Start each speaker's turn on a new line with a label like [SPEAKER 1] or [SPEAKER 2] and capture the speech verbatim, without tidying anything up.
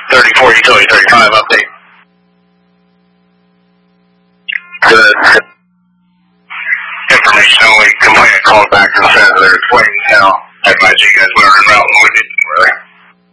[SPEAKER 1] thirty-four Utility thirty-five update. Good. Information only. Complainant called back and said they're explaining how. I advise you guys